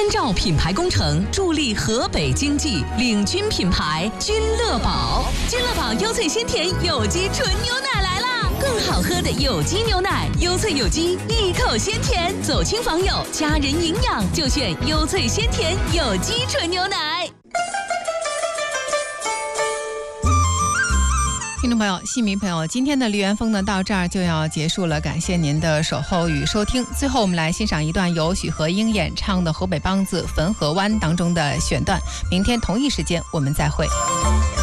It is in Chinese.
参照品牌工程，助力河北经济，领军品牌君乐宝。君乐宝优萃鲜甜有机纯牛奶来啦！更好喝的有机牛奶，优萃有机，一口鲜甜，走亲访友，家人营养就选优萃鲜甜有机纯牛奶。 听众朋友、戏迷朋友，今天的梨园风呢到这儿就要结束了，感谢您的守候与收听。最后我们来欣赏一段由许和英演唱的河北梆子《汾河湾》当中的选段。明天同一时间我们再会。